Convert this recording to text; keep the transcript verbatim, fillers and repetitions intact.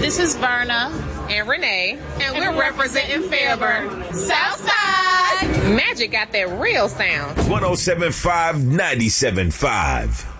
This is Verna and Renee, and, and we're, we're representing Fairburn. Southside. Magic got that real sound. one oh seven point five, ninety-seven point five.